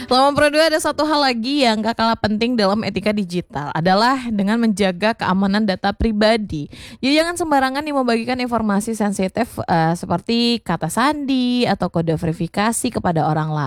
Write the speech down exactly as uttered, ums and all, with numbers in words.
Selama Pro dua ada satu hal lagi yang gak kalah penting dalam etika digital adalah dengan menjaga keamanan data pribadi. Jadi jangan sembarangan nih membagikan informasi sensitif eh, seperti kata sandi atau kode verifikasi kepada orang lain.